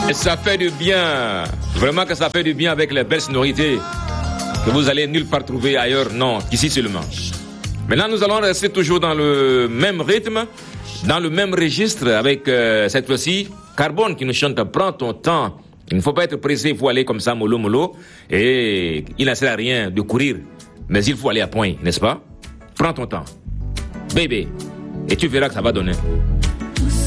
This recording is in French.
Et ça fait du bien. Vraiment que ça fait du bien avec les belles sonorités que vous allez nulle part trouver ailleurs. Non, qu'ici seulement. Maintenant, nous allons rester toujours dans le même rythme, dans le même registre avec cette fois-ci Carbone qui nous chante « Prends ton temps ». Il ne faut pas être pressé, il faut aller comme ça, mollo, mollo. Et il ne sert à rien de courir, mais il faut aller à point, n'est-ce pas? Prends ton temps. Bébé. Et tu verras que ça va donner.